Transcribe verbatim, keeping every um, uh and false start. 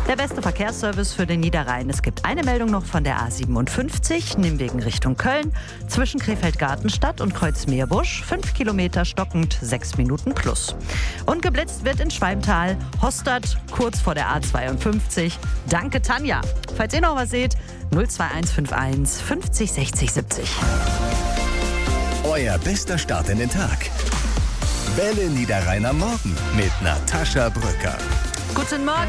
Der beste Verkehrsservice für den Niederrhein. Es gibt eine Meldung noch von der A siebenundfünfzig, Nimwegen Richtung Köln, zwischen Krefeld-Gartenstadt und Kreuzmeerbusch. Fünf Kilometer stockend, sechs Minuten plus. Und geblitzt wird in Schwalmtal, Hostert, kurz vor der A zweiundfünfzig. Danke, Tanja. Falls ihr noch was seht, null zwei eins fünf eins fünfzig sechzig siebzig. Euer bester Start in den Tag. Welle Niederrhein am Morgen mit Natascha Brücker. Guten Morgen.